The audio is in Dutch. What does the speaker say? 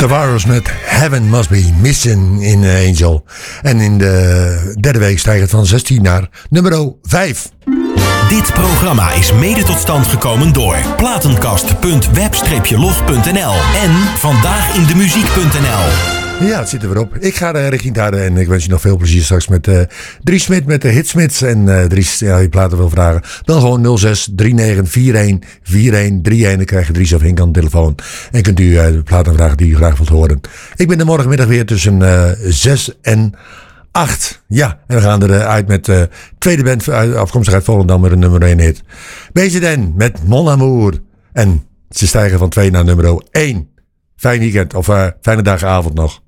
Tavares met Heaven Must Be Missing in Angel. En in de derde week stijgt het van 16 naar nummer 5. Dit programma is mede tot stand gekomen door platenkast.web-log.nl en vandaagindemuziek.nl. Ja, het zit er weer op. Ik ga richting daar en ik wens je nog veel plezier straks met Dries Smit met de Hitsmits. En Dries, ja, je platen wil vragen. Bel gewoon 06 39 41 4131. Dan krijg je Dries of Hink aan de telefoon. En kunt u de platen vragen die u graag wilt horen. Ik ben er morgenmiddag weer tussen 6 en 8. Ja, en we gaan eruit met tweede band afkomstig uit Volendam met een nummer 1 hit. BZN met Mon Amour. En ze stijgen van 2 naar nummer 1. Fijn weekend of fijne dagavond nog.